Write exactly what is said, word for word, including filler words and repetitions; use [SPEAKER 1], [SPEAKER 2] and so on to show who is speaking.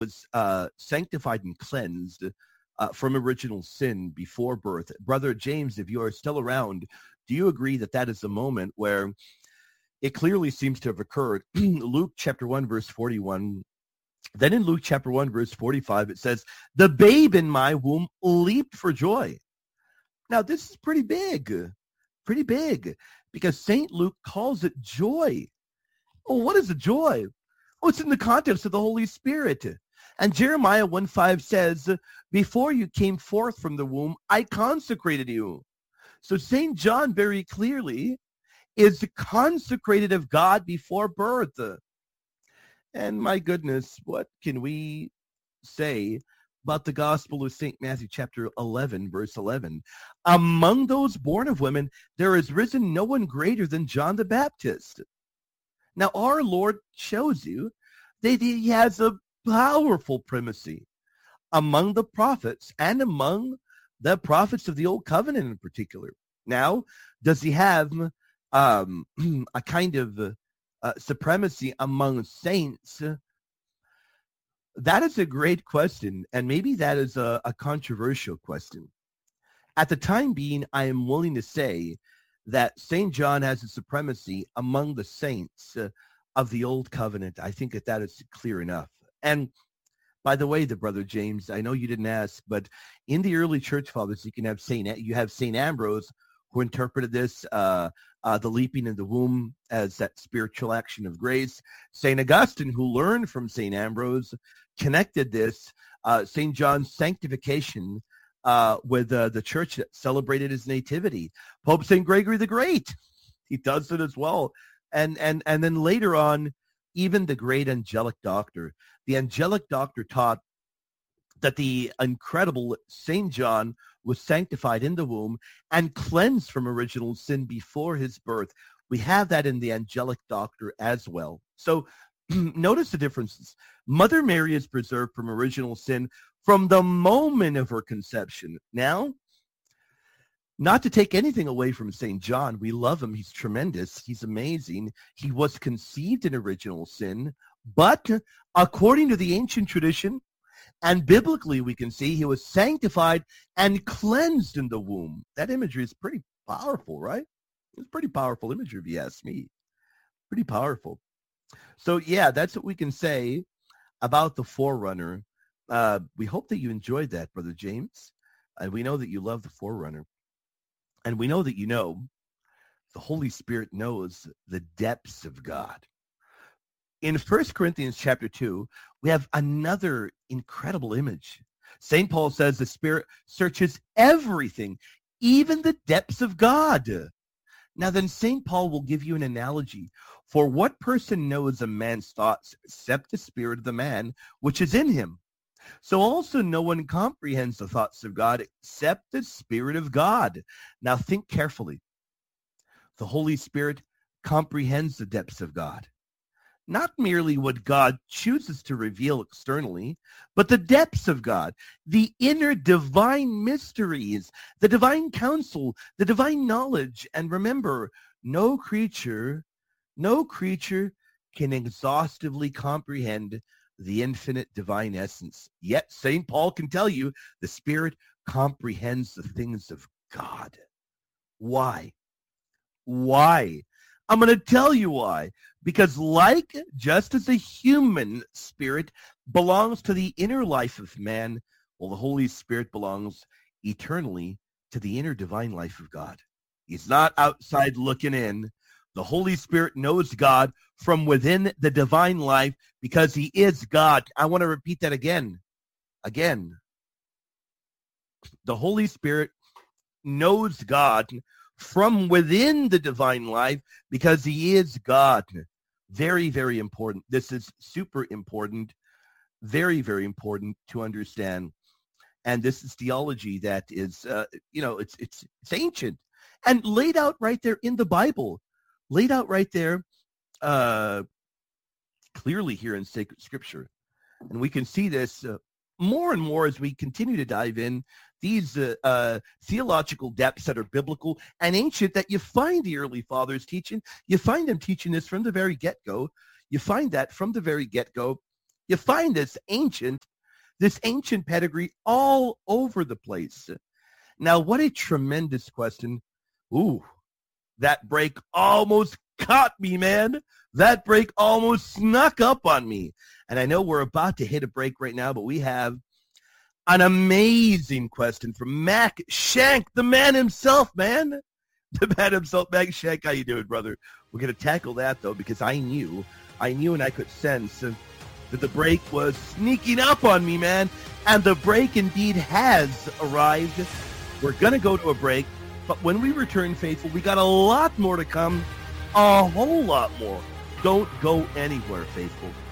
[SPEAKER 1] was uh, sanctified and cleansed uh, from original sin before birth. Brother James, if you are still around, do you agree that that is a moment where it clearly seems to have occurred? Luke chapter one, verse forty-one. Then in Luke chapter one, verse forty-five, it says, the babe in my womb leaped for joy. Now, this is pretty big, pretty big, because Saint Luke calls it joy. Well, what is a joy? Oh, it's in the context of the Holy Spirit. And Jeremiah one five says, before you came forth from the womb, I consecrated you. So Saint John very clearly is consecrated of God before birth. And my goodness, what can we say about the Gospel of Saint Matthew chapter eleven, verse eleven? Among those born of women, there has risen no one greater than John the Baptist. Now, our Lord shows you that he has a powerful primacy among the prophets and among the prophets of the Old Covenant in particular. Now, does he have um, a kind of uh, supremacy among saints? That is a great question, and maybe that is a, a controversial question. At the time being, I am willing to say that Saint John has a supremacy among the saints uh, of the Old Covenant. I think that that is clear enough. And by the way, the Brother James, I know you didn't ask, but in the early church fathers, you can have Saint you have Saint Ambrose, who interpreted this, uh, uh, the leaping in the womb, as that spiritual action of grace. Saint Augustine, who learned from Saint Ambrose, connected this, uh, Saint John's sanctification, uh, with uh, the church that celebrated his nativity. Pope Saint Gregory the Great, he does it as well. And, and, and then later on, even the great angelic doctor. The angelic doctor taught that the incredible Saint John was sanctified in the womb and cleansed from original sin before his birth. We have that in the angelic doctor as well. So notice the differences. Mother Mary is preserved from original sin from the moment of her conception. Now, not to take anything away from Saint John, we love him. He's tremendous. He's amazing. He was conceived in original sin, but according to the ancient tradition, and biblically we can see he was sanctified and cleansed in the womb. That imagery is pretty powerful, right? It's pretty powerful imagery if you ask me. Pretty powerful. So yeah, that's what we can say about the forerunner. Uh, we hope that you enjoyed that, Brother James. And we know that you love the forerunner. And we know that you know the Holy Spirit knows the depths of God. In First Corinthians chapter two, we have another incredible image. Saint Paul says the Spirit searches everything, even the depths of God. Now then, Saint Paul will give you an analogy. For what person knows a man's thoughts except the spirit of the man which is in him? So also no one comprehends the thoughts of God except the Spirit of God. Now think carefully. The Holy Spirit comprehends the depths of God. Not merely what God chooses to reveal externally, but the depths of God, the inner divine mysteries, the divine counsel, the divine knowledge. And remember, no creature, no creature can exhaustively comprehend the infinite divine essence. Yet Saint Paul can tell you the Spirit comprehends the things of God. Why? Why? I'm going to tell you why. Because like just as a human spirit belongs to the inner life of man, well, the Holy Spirit belongs eternally to the inner divine life of God. He's not outside looking in. The Holy Spirit knows God from within the divine life because he is God. I want to repeat that again. Again. The Holy Spirit knows God from within the divine life because he is God. Very, very important. This is super important. Very, very important to understand. And this is theology that is, uh, you know, it's, it's, it's ancient and laid out right there in the Bible. Laid out right there uh, clearly here in sacred scripture. And we can see this uh, more and more as we continue to dive in these uh, uh, theological depths that are biblical and ancient that you find the early fathers teaching. You find them teaching this from the very get-go. You find that from the very get-go. you find this ancient, this ancient pedigree all over the place. Now, what a tremendous question. Ooh, that break almost caught me, man. That break almost snuck up on me. And I know we're about to hit a break right now, but we have an amazing question from Mac Shank, the man himself, man. The man himself, Mac Shank. How you doing, brother? We're going to tackle that, though, because I knew, I knew and I could sense uh, that the break was sneaking up on me, man. And the break indeed has arrived. We're going to go to a break, but when we return, faithful, we got a lot more to come, a whole lot more. Don't go anywhere, faithful.